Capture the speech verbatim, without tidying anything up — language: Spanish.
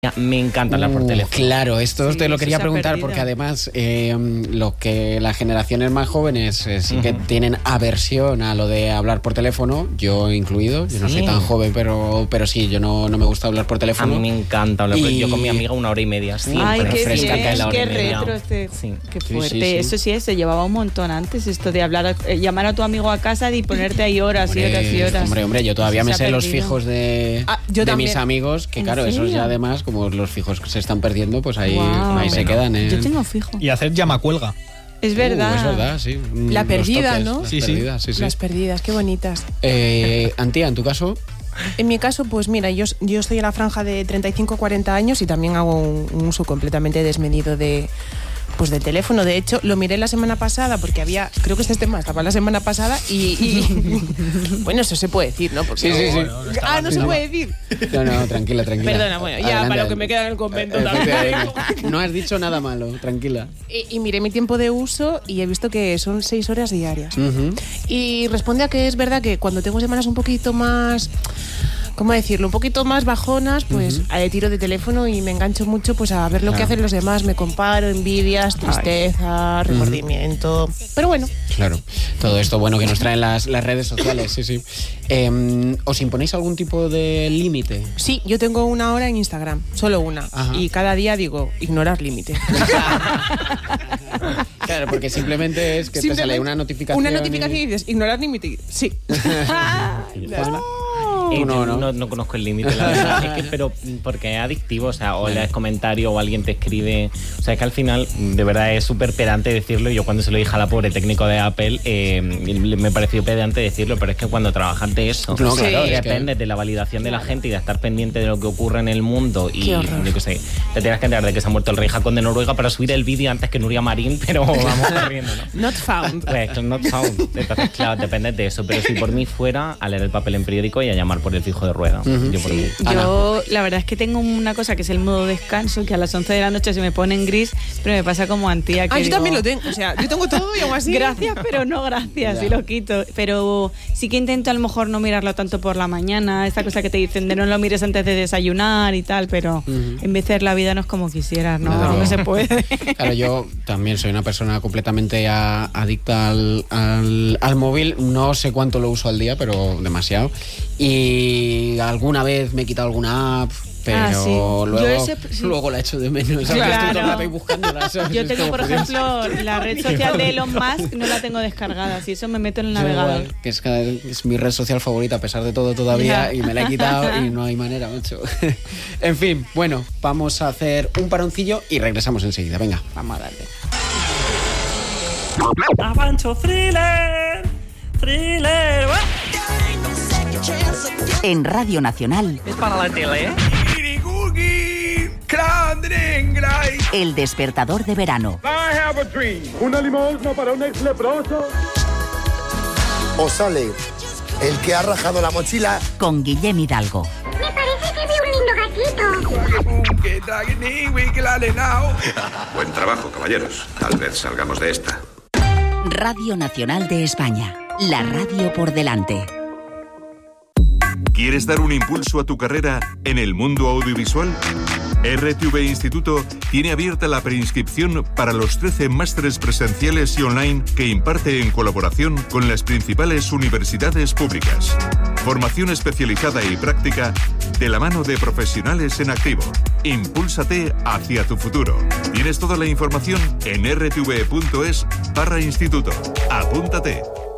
Me encanta hablar por uh, teléfono. Claro, esto Sí, te lo quería preguntar perdido. porque además eh, lo que las generaciones más jóvenes eh, sí uh-huh. que tienen aversión a lo de hablar por teléfono, yo incluido. Yo no sí. soy tan joven, pero, pero sí, yo no, no me gusta hablar por teléfono. A mí me encanta hablar. Y... Yo con mi amiga una hora y media. Siempre. Ay, qué fresca bien, la hora qué y media. retro este. Sí. Qué fuerte. Sí, sí, sí. Eso sí, se llevaba un montón antes, esto de hablar, eh, llamar a tu amigo a casa y ponerte ahí horas hombre, y horas y horas. Hombre, hombre, yo todavía se me sé perdido. los fijos de, ah, yo de también. mis amigos, que claro, serio? esos ya además, como los fijos que se están perdiendo, pues ahí, wow. ahí se quedan. ¿eh? Yo tengo fijo. Y hacer llamacuelga. Es verdad. Uh, es verdad, sí. La perdida, toques, ¿no? Las sí, perdidas, sí, sí. Las perdidas, qué bonitas. Eh, Antía, ¿en tu caso? En mi caso, pues mira, yo, yo estoy en la franja de treinta y cinco a cuarenta años y también hago un, un uso completamente desmedido de... Pues del teléfono. De hecho, lo miré la semana pasada porque había, creo que este tema estaba la semana pasada y, y bueno, eso se puede decir, ¿no? Porque, sí, sí, sí. No, no ah, no se puede decir. No, no, tranquila, tranquila. Perdona, bueno, ya adelante, para lo que me queda en el convento eh, también. No has dicho nada malo, tranquila. Y, y miré mi tiempo de uso y he visto que son seis horas diarias. Uh-huh. Y responde a que es verdad que cuando tengo semanas un poquito más... ¿Cómo decirlo? Un poquito más bajonas, pues uh-huh. tiro de teléfono y me engancho mucho pues a ver lo claro. que hacen los demás. Me comparo, envidias, tristeza, Ay. remordimiento. Uh-huh. Pero bueno. Claro, todo esto bueno que nos traen las, las redes sociales, sí, sí. Eh, ¿Os imponéis algún tipo de límite? Sí, yo tengo una hora en Instagram, solo una. Ajá. Y cada día digo, ignorar límite. Claro, porque simplemente es que simplemente te sale una notificación. Una notificación y, y dices, ignorar límite. Sí. Eh, no, no, no. no, no conozco el límite, la verdad. Es que, pero porque es adictivo, o sea, o lees comentario o alguien te escribe. O sea, es que al final, de verdad, es súper pedante decirlo. Yo cuando se lo dije a la pobre técnico de Apple, eh, me pareció pedante decirlo, pero es que cuando trabajas de eso, no, claro, y es depende que... de la validación de la gente y de estar pendiente de lo que ocurre en el mundo. Y yo qué sé, te tienes que enterar de que se ha muerto el rey Jacón de Noruega para subir el vídeo antes que Nuria Marín, pero vamos corriendo, ¿no? Not found. Pues, not found. Entonces, claro, depende de eso. Pero si por mí fuera, a leer el papel en periódico y a llamar por el fijo de rueda. Uh-huh. Yo, por sí. Yo la verdad es que tengo una cosa que es el modo descanso, que a las once de la noche se me pone en gris, pero me pasa como Antía. Que ah, yo digo, también lo tengo. O sea, yo tengo todo y aún así. Gracias, pero no gracias, y lo quito. Pero sí que intento a lo mejor no mirarlo tanto por la mañana, esta cosa que te dicen de no lo mires antes de desayunar y tal, pero uh-huh. en vez de la vida no es como quisieras, ¿no? No, no se puede. Claro, yo también soy una persona completamente a, adicta al, al, al móvil. No sé cuánto lo uso al día, pero demasiado. Y alguna vez me he quitado alguna app, pero ah, sí. luego, ese, sí. luego la echo de menos. Claro. Estoy todo el rato ahí buscándola, ¿sabes? Yo tengo, por ejemplo, la red social de Elon Musk, no la tengo descargada, si eso me meto en el navegador. Igual, que es, es mi red social favorita, a pesar de todo todavía, yeah. y me la he quitado y no hay manera, macho. En fin, bueno, vamos a hacer un paroncillo y regresamos enseguida. Venga, vamos a darle. Avancho thriller, thriller. En Radio Nacional. Es para la tele, ¿eh? El despertador de verano. I have a dream. Una limosna para un ex leproso. O sale el que ha rajado la mochila. Con Guillem Hidalgo. Me parece que vi un lindo gatito. Buen trabajo, caballeros. Tal vez salgamos de esta. Radio Nacional de España. La radio por delante. ¿Quieres dar un impulso a tu carrera en el mundo audiovisual? R T V Instituto tiene abierta la preinscripción para los trece másteres presenciales y online que imparte en colaboración con las principales universidades públicas. Formación especializada y práctica de la mano de profesionales en activo. Impúlsate hacia tu futuro. Tienes toda la información en r t v punto es barra instituto. Apúntate.